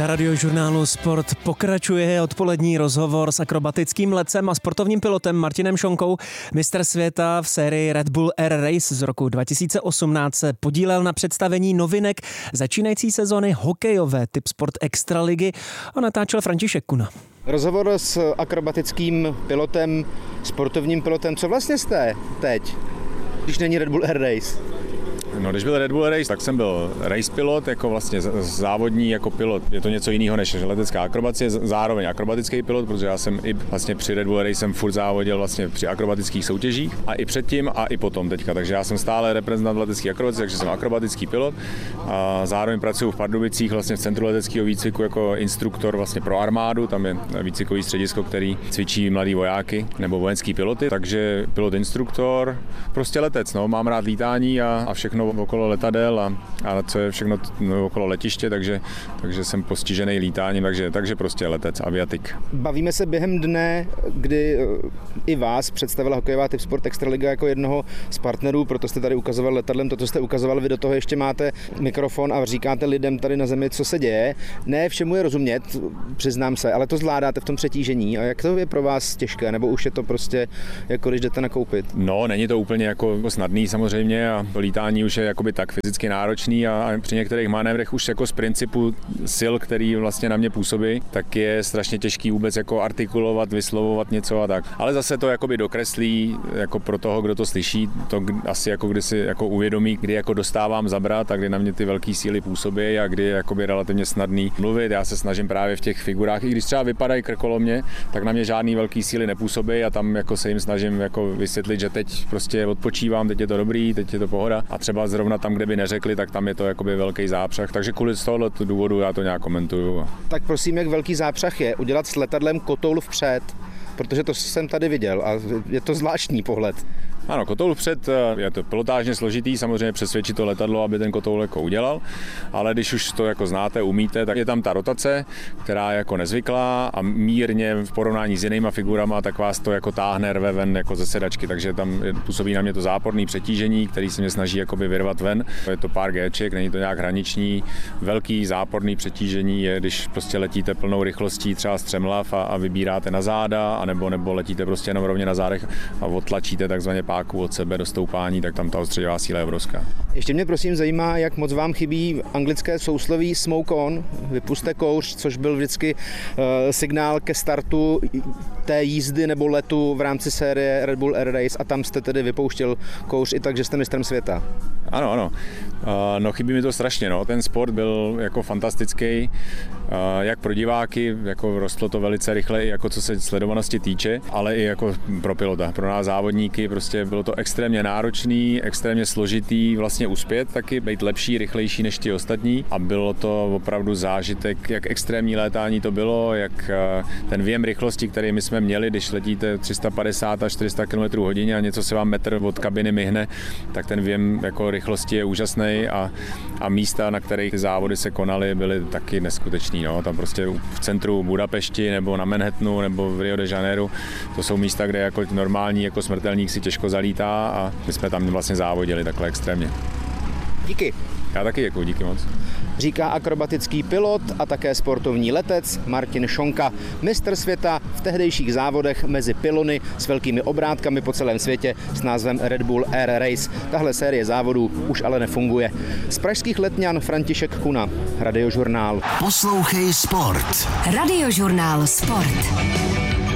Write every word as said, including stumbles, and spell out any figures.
Na Radiožurnálu Sport pokračuje odpolední rozhovor s akrobatickým letcem a sportovním pilotem Martinem Šonkou. Mistr světa v sérii Red Bull Air Race z roku dva tisíce osmnáct se podílel na představení novinek začínající sezony hokejové typ Sport Extraligy a natáčel František Kuna. Rozhovor s akrobatickým pilotem, sportovním pilotem. Co vlastně jste teď, když není Red Bull Air Race? No, když byl Red Bull Race, tak jsem byl race pilot, jako vlastně závodní jako pilot. Je to něco jiného než letecká akrobacie, zároveň akrobatický pilot, protože já jsem i vlastně při Red Bull Race jsem furt závodil vlastně při akrobatických soutěžích a i předtím a i potom teďka. Takže já jsem stále reprezentant letecké akrobacie, takže jsem akrobatický pilot a zároveň pracuji v Pardubicích vlastně v centru leteckého výcviku jako instruktor vlastně pro armádu. Tam je výcvikový středisko, který cvičí mladý vojáky nebo vojenský piloty, takže pilot instruktor, prostě letec, no, mám rád lítání a, a všechno okolo letadel a, a co je všechno no, okolo letiště, takže, takže jsem postižený lítáním, takže, takže prostě letec, aviatik. Bavíme se během dne, kdy i vás představila hokejová typ Sport Extraliga jako jednoho z partnerů, proto jste tady ukazoval letadlem, to, co jste ukazoval, vy do toho ještě máte mikrofon a říkáte lidem tady na zemi, co se děje. Ne všemu je rozumět, přiznám se, ale to zvládáte v tom přetížení. A jak to je pro vás těžké, nebo už je to prostě jako když jdete nakoupit? No, není to úplně jako snadný samozřejmě a to lítání už je jakoby tak fyzicky náročný a, a při některých manévrech už jako z principu sil, který vlastně na mě působí, tak je strašně těžký vůbec jako artikulovat, vyslovovat něco a tak. Ale zase to jakoby dokreslí jako pro toho, kdo to slyší, to asi jako kdy si jako uvědomí, kdy jako dostávám zabrat a kdy na mě ty velké síly působí a kdy je jakoby relativně snadný mluvit. Já se snažím právě v těch figurách, i když třeba vypadají krkolomně, tak na mě žádný velký síly nepůsobí a tam jako se jim snažím jako vysvětlit, že teď prostě odpočívám, teď je to dobrý, teď je to pohoda a třeba zrovna tam, kde by neřekli, tak tam je to jakoby velký zápřah. Takže kvůli z tohohle důvodu já to nějak komentuju. Tak prosím, jak velký zápřah je udělat s letadlem kotoul vpřed, protože to jsem tady viděl a je to zvláštní pohled. Ano, kotoul vpřed je to pilotážně složitý, samozřejmě přesvědčit to letadlo, aby ten kotoul jako udělal, ale když už to jako znáte, umíte, tak je tam ta rotace, která je jako nezvyklá a mírně v porovnání s jinýma figurama, tak vás to jako táhne, rve ven jako ze sedačky, takže tam působí na mě to záporné přetížení, který se mě snaží jakoby vyrvat ven. Je to pár géček, není to nějak hraniční. Velký záporný přetížení je, když prostě letíte plnou rychlostí třeba střemlav a, a vybíráte na záda, anebo nebo letíte prostě jenom rovně na zádech a odtlačíte takzvaně páku od sebe do stoupání, tak tam ta odstředivá síla je obrovská. Ještě mě prosím zajímá, jak moc vám chybí anglické sousloví smoke on, vypuste kouř, což byl vždycky uh, signál ke startu té jízdy nebo letu v rámci série Red Bull Air Race a tam jste tedy vypouštěl kouř i tak, že jste mistrem světa. Ano, ano. Uh, no chybí mi to strašně, no. Ten sport byl jako fantastický, uh, jak pro diváky, jako rostlo to velice rychle, jako co se sledovanosti týče, ale i jako pro pilota, pro nás závodníky, prostě bylo to extrémně náročný, extrémně složitý vlastně uspět, taky být lepší, rychlejší než ti ostatní a bylo to opravdu zážitek, jak extrémní létání to bylo, jak uh, ten věm rychlosti, který my jsme měli, když letíte tři sta padesát až čtyři sta kilometrů hodině a něco se vám metr od kabiny myhne, tak ten věm jako rychlosti je úžasný a, a místa, na kterých ty závody se konaly, byly taky neskutečný. No. Tam prostě v centru Budapešti nebo na Manhattanu nebo v Rio de Janeiro, to jsou místa, kde jako normální jako smrtelník si těžko zalítá a my jsme tam vlastně závodili takhle extrémně. Díky. Já taky děkuji, díky moc. Říká akrobatický pilot a také sportovní letec Martin Šonka, mistr světa v tehdejších závodech mezi pylony s velkými obrátkami po celém světě s názvem Red Bull Air Race. Tahle série závodů už ale nefunguje. Z pražských Letňan František Kuna, Radiožurnál. Poslouchej sport. Radiožurnál Sport.